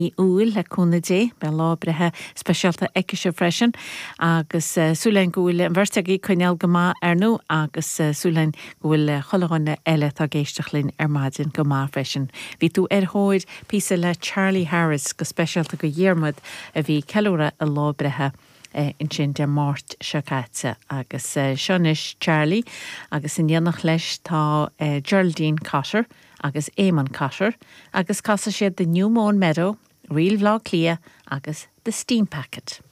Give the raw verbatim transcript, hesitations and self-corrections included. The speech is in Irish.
úil le cúna dé be lábrethe speisialta eice freisin agus uh, súlein gúil an bhirrteagaí chuineal go maith ar nó agus uh, súlein gúil cholaganna eile tá géisteach linn ar maidin go maith freisin. Bhí tú ar thóid písa le Charlie Harris go speisialta go dhéarmad a bhí ceúra a lábrethe Uh, in sin de máirt seocaite agus uh, Seanis Charlie agus in dhéanach leis tá uh, Geraldine Cotter agus Éamonn Cotter agus casa siad the New Moon Meadow, Real Vlog Clia agus the Steam Packet.